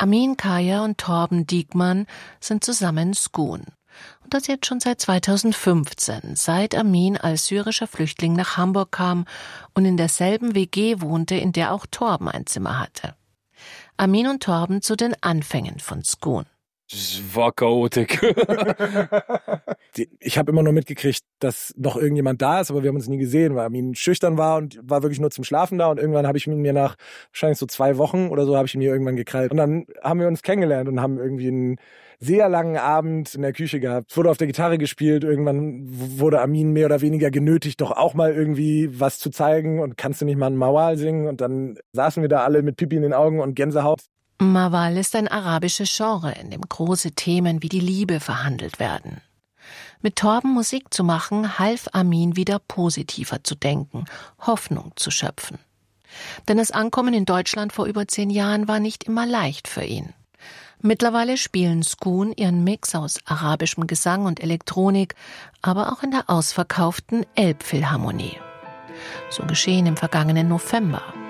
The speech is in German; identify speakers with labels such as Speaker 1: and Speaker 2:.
Speaker 1: Amin Kaya und Torben Diekmann sind zusammen Skun. Und das jetzt schon seit 2015, seit Amin als syrischer Flüchtling nach Hamburg kam und in derselben WG wohnte, in der auch Torben ein Zimmer hatte. Amin und Torben zu den Anfängen von Skun.
Speaker 2: Es war Chaotik. Ich habe immer nur mitgekriegt, dass noch irgendjemand da ist, aber wir haben uns nie gesehen, weil Amin schüchtern war und war wirklich nur zum Schlafen da. Und irgendwann habe ich ihn mir nach wahrscheinlich so 2 Wochen oder so, habe ich ihn mir irgendwann gekrallt. Und dann haben wir uns kennengelernt und haben irgendwie einen sehr langen Abend in der Küche gehabt. Es wurde auf der Gitarre gespielt. Irgendwann wurde Amin mehr oder weniger genötigt, doch auch mal irgendwie was zu zeigen. Und kannst du nicht mal einen Mawal singen? Und dann saßen wir da alle mit Pipi in den Augen und Gänsehaut.
Speaker 1: Mawal ist ein arabisches Genre, in dem große Themen wie die Liebe verhandelt werden. Mit Torben Musik zu machen, half Amin wieder positiver zu denken, Hoffnung zu schöpfen. Denn das Ankommen in Deutschland vor über 10 Jahren war nicht immer leicht für ihn. Mittlerweile spielen Skun ihren Mix aus arabischem Gesang und Elektronik, aber auch in der ausverkauften Elbphilharmonie. So geschehen im vergangenen November.